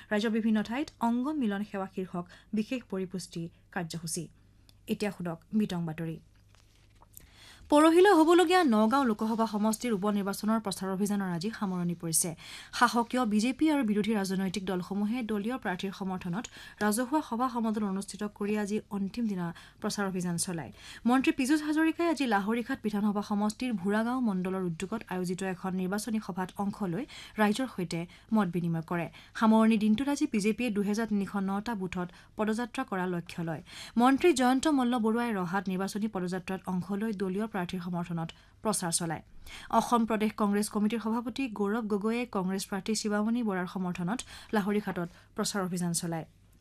ৰাজ্যৰ বিভিন্ন ঠাইত অংগন মিলন সেৱা শীৰ্ষক বিশেষ পৰিপুষ্টি কাৰ্যসূচী এতিয়া শুনক বিতং বাতৰি পৰহিলৈ হ'বলগীয়া নগাঁও লোকসভা সমষ্টিৰ উপ নিৰ্বাচনৰ প্ৰচাৰ অভিযানৰ আজি সামৰণি পৰিছে শাসকীয় বিজেপি আৰু বিৰোধী ৰাজনৈতিক দলসমূহে দলীয় প্ৰাৰ্থীৰ সমৰ্থনত ৰাজহুৱা সভা সমাৱেশ অনুষ্ঠিত কৰি আজি অন্তিম দিনা প্ৰচাৰ অভিযান চলায় মন্ত্ৰী পীযুষ হাজৰিকাই আজি লাহৰীঘাট বিধানসভা সমষ্টিৰ ভুৰাগাঁও মণ্ডলৰ উদ্যোগত আয়োজিত এখন নিৰ্বাচনী সভাত অংশ লৈ ৰাইজৰ সৈতে মত বিনিময় কৰে সামৰণি দিনটোত আজি বিজেপিয়ে 2309টা বুথত পদযাত্ৰা কৰাৰ লক্ষ্য লয় মন্ত্ৰী জয়ন্ত মল্ল বৰুৱাই ৰহাত নিৰ্বাচনী পদযাত্ৰাত অংশ লৈ দলীয় প্ৰাৰ্থীৰ সমৰ্থনত প্ৰচাৰ চলায় অসম প্ৰদেশ কংগ্ৰেছ কমিটিৰ সভাপতি গৌৰৱ গগৈয়ে কংগ্ৰেছ প্ৰাৰ্থী শিৱামণি বৰাৰ সমৰ্থনত লাহৰীঘাটত প্ৰচাৰ অভিযান চলায়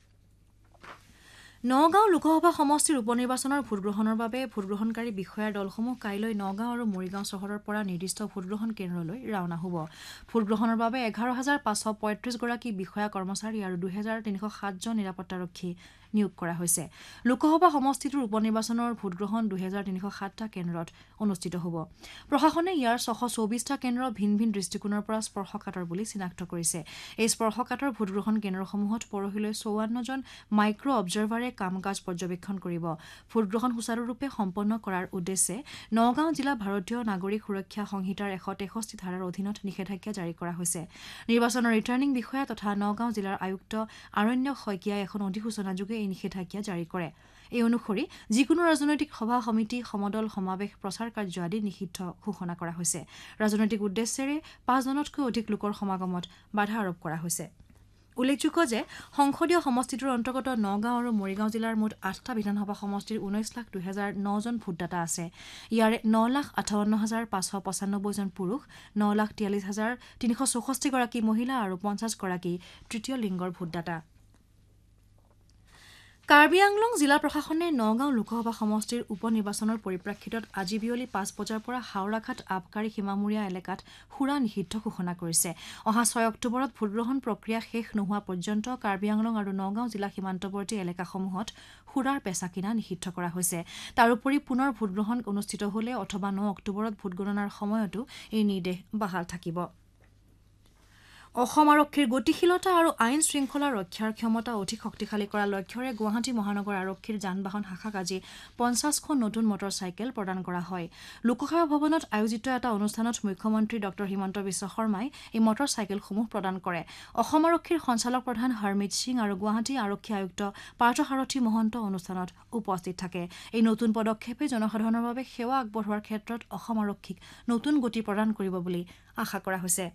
নগাঁও লোকসভা সমষ্টিৰ উপ নিৰ্বাচনৰ ভোটগ্ৰহণৰ বাবে ভোটগ্ৰহণকাৰী বিষয়াৰ দলসমূহ কাইলৈ নগাঁও আৰু মৰিগাঁও চহৰৰ পৰা নিৰ্দিষ্ট ভোটগ্ৰহণ কেন্দ্ৰলৈ ৰাওনা হ'ব ভোটগ্ৰহণৰ বাবে 11,535 গৰাকী বিষয়া কৰ্মচাৰী আৰু 2,307 জন নিৰাপত্তাৰক্ষী নিয়োগ কৰা হৈছে লোকসভা সমষ্টিটোৰ উপ নিৰ্বাচনৰ ভোটগ্ৰহণ 2,307টা কেন্দ্ৰত অনুষ্ঠিত হ'ব প্ৰশাসনে ইয়াৰ 624টা কেন্দ্ৰ ভিন ভিন দৃষ্টিকোণৰ পৰা স্পৰ্শকাতৰ বুলি চিনাক্ত কৰিছে এই স্পৰ্শকাতৰ ভোটগ্ৰহণ কেন্দ্ৰসমূহত পৰহিলৈ 54 জন মাইক্ৰ অবজাৰ্ভাৰে কাম-কাজ পৰ্যবেক্ষণ কৰিব ভোটগ্ৰহণ সুচাৰুৰূপে সম্পন্ন কৰাৰ উদ্দেশ্যে নগাঁও জিলা ভাৰতীয় নাগৰিক সুৰক্ষা সংহিতাৰ 163 ধাৰাৰ অধীনত নিষেধাজ্ঞা জাৰি কৰা হৈছে নিৰ্বাচনৰ ৰিটাৰ্নিং বিষয়া তথা নগাঁও জিলাৰ আয়ুক্ত আৰণ্য শইকীয়াই এখন অধিসূচনাযোগে এই নিষেধাজ্ঞা জাৰি কৰে এই অনুসৰি যিকোনো ৰাজনৈতিক সভা সমিতি সমদল সমাৱেশ প্ৰচাৰ কাৰ্য আদি নিষিদ্ধ ঘোষণা কৰা হৈছে ৰাজনৈতিক উদ্দেশ্যেৰে 5 জনতকৈ অধিক লোকৰ সমাগমত বাধা আৰোপ কৰা হৈছে উল্লেখযোগ্য যে সংসদীয় সমষ্টিটোৰ অন্তৰ্গত নগাঁও আৰু মৰিগাঁও জিলাৰ মুঠ 8টা বিধানসভা সমষ্টিৰ 19,02,009 জন ভোটদাতা আছে ইয়াৰে 9,58,595 জন পুৰুষ 9,43,364 গৰাকী মহিলা আৰু 50 গৰাকী তৃতীয় লিংগৰ ভোটদাতা কাৰ্বি আংলং জিলা প্ৰশাসনে নগাঁও লোকসভা সমষ্টিৰ উপ নিৰ্বাচনৰ পৰিপ্ৰেক্ষিতত আজি বিয়লি 5 বজাৰ পৰা হাওৰাঘাট আবকাৰী সীমামূৰীয়া এলেকাত সুৰা নিষিদ্ধ ঘোষণা কৰিছে অহা 6 অক্টোবৰত ভোটগ্ৰহণ প্ৰক্ৰিয়া শেষ নোহোৱা পৰ্যন্ত কাৰ্বি আংলং আৰু নগাঁও জিলা সীমান্তৱৰ্তী এলেকাসমূহত সুৰাৰ পেচা কিনা নিষিদ্ধ কৰা হৈছে তাৰোপৰি পুনৰ ভোটগ্ৰহণ অনুষ্ঠিত হ'লে অথবা 9 অক্টোবৰত ভোটগণনাৰ সময়তো এই নিৰ্দেশ বাহাল থাকিব অসম আৰক্ষীৰ গতিশীলতা আৰু আইন শৃংখলা ৰক্ষাৰ ক্ষমতা অধিক শক্তিশালী কৰাৰ লক্ষ্যৰে গুৱাহাটী মহানগৰ আৰক্ষীৰ যান-বাহন শাখাক আজি 50খন নতুন মটৰ চাইকেল প্ৰদান কৰা হয় লোকসভা ভৱনত আয়োজিত এটা অনুষ্ঠানত মুখ্যমন্ত্ৰী ডক্টৰ হিমন্ত বিশ্ব শৰ্মাই এই মটৰ চাইকেলসমূহ প্ৰদান কৰে অসম আৰক্ষীৰ সঞ্চালক প্ৰধান হৰমিত সিং আৰু গুৱাহাটী আৰক্ষী আয়ুক্ত পাৰ্থসাৰথী মহন্ত অনুষ্ঠানত উপস্থিত থাকে এই নতুন পদক্ষেপে জনসাধাৰণৰ বাবে সেৱা আগবঢ়োৱাৰ ক্ষেত্ৰত অসম আৰক্ষীক নতুন গতি প্ৰদান কৰিব বুলি আশা কৰা হৈছে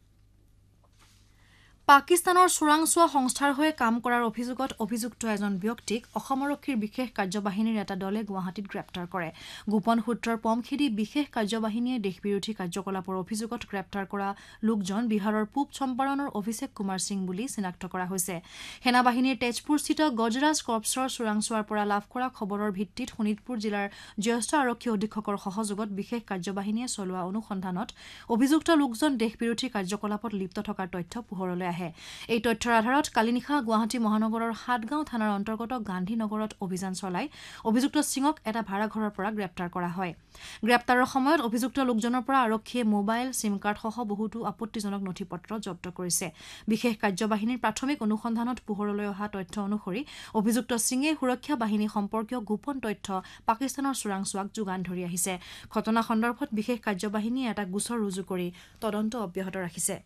পাকিস্তানৰ চোৰাংচোৱা সংস্থাৰ হৈ কাম কৰাৰ অভিযোগত অভিযুক্ত এজন ব্যক্তিক অসম আৰক্ষীৰ বিশেষ কাৰ্যবাহিনীৰ এটা দলে গুৱাহাটীত গ্ৰেপ্তাৰ কৰে গোপন সূত্ৰৰ পমখেদি বিশেষ কাৰ্যবাহিনীয়ে দেশবিৰোধী কাৰ্যকলাপৰ অভিযোগত গ্ৰেপ্তাৰ কৰা লোকজন বিহাৰৰ পূব চম্পাৰণৰ অভিষেক কুমাৰ সিং বুলি চিনাক্ত কৰা হৈছে সেনাবাহিনীৰ তেজপুৰস্থিত গজৰাজ কৰ্পছৰ চোৰাংচোৱাৰ পৰা লাভ কৰা খবৰৰ ভিত্তিত শোণিতপুৰ জিলাৰ জ্যেষ্ঠ আৰক্ষী অধীক্ষকৰ সহযোগত বিশেষ কাৰ্যবাহিনীয়ে চলোৱা অনুসন্ধানত অভিযুক্ত লোকজন দেশবিৰোধী কাৰ্যকলাপত লিপ্ত থকাৰ তথ্য পোহৰলৈ এই তথ্যৰ আধাৰত কালি নিশা গুৱাহাটী মহানগৰৰ 7 গাঁও থানাৰ অন্তৰ্গত গান্ধীনগৰত অভিযান চলাই অভিযুক্ত সিঙক এটা ভাড়াঘৰৰ পৰা গ্ৰেপ্তাৰ কৰা হয় গ্ৰেপ্তাৰৰ সময়ত অভিযুক্ত লোকজনৰ পৰা আৰক্ষীয়ে মোবাইল সিম কাৰ্ড সহ বহুতো আপত্তিজনক নথিপত্ৰ জব্দ কৰিছে বিশেষ কাৰ্যবাহিনীৰ প্ৰাথমিক অনুসন্ধানত পোহৰলৈ অহা তথ্য অনুসৰি অভিযুক্ত সিঙে সুৰক্ষা বাহিনী সম্পৰ্কীয় গোপন তথ্য পাকিস্তানৰ চোৰাংচোৱাক যোগান ধৰি আহিছে ঘটনা সন্দৰ্ভত বিশেষ কাৰ্যবাহিনীয়ে এটা গোচৰ ৰুজু কৰি তদন্ত অব্যাহত ৰাখিছে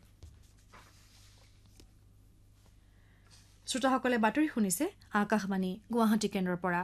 শ্ৰোতাসকলে বাতৰি শুনিছে আকাশবাণী গুৱাহাটী কেন্দ্ৰৰ পৰা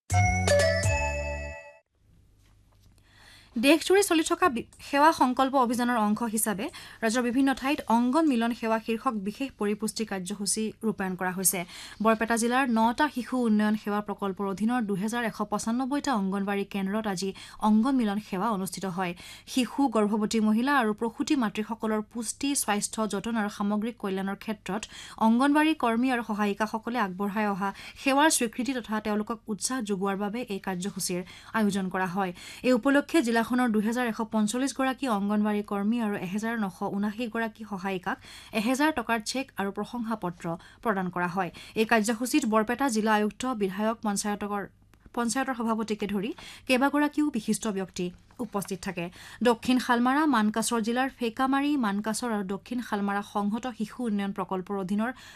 দেশজুৰি চলি থকা সেৱা সংকল্প অভিযানৰ অংশ হিচাপে ৰাজ্যৰ বিভিন্ন ঠাইত অংগন মিলন সেৱা শীৰ্ষক বিশেষ পৰিপুষ্টি কাৰ্যসূচী ৰূপায়ণ কৰা হৈছে বৰপেটা জিলাৰ 9টা শিশু উন্নয়ন সেৱা প্ৰকল্পৰ অধীনৰ 2,195টা অংগনবাড়ী কেন্দ্ৰত আজি অংগন মিলন সেৱা অনুষ্ঠিত হয় শিশু গৰ্ভৱতী মহিলা আৰু প্ৰসূতি মাতৃসকলৰ পুষ্টি স্বাস্থ্য যতন আৰু সামগ্ৰিক কল্যাণৰ ক্ষেত্ৰত অংগনবাড়ী কৰ্মী আৰু সহায়িকাসকলে আগবঢ়াই অহা সেৱাৰ স্বীকৃতি তথা তেওঁলোকক উৎসাহ যোগোৱাৰ বাবে এই কাৰ্যসূচীৰ আয়োজন কৰা হয় এই উপলক্ষে জিলাখনৰ 2,145 গৰাকী অংগনবাড়ী কৰ্মী আৰু 1,979 গৰাকী সহায়িকাক 1,000 টকাৰ চেক আৰু প্ৰশংসা পত্ৰ প্ৰদান কৰা হয় এই কাৰ্যসূচীত বৰপেটা জিলা আয়ুক্ত বিধায়ক পঞ্চায়তৰ সভাপতিকে ধৰি কেইবাগৰাকীও বিশিষ্ট ব্যক্তি উপস্থিত থাকে দক্ষিণ শালমাৰা মানকাছৰ জিলাৰ ফেকামাৰী মানকাছৰ আৰু দক্ষিণ শালমাৰা সংহত শিশু উন্নয়ন প্ৰকল্পৰ অধীনৰ